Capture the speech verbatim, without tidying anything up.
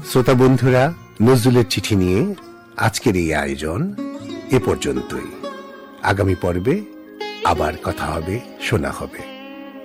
শ্রোতা বন্ধুরা, নজরুলের চিঠি নিয়ে আজকের এই আয়োজন এ পর্যন্তই। আগামী পর্বে আবার কথা হবে, শোনা হবে।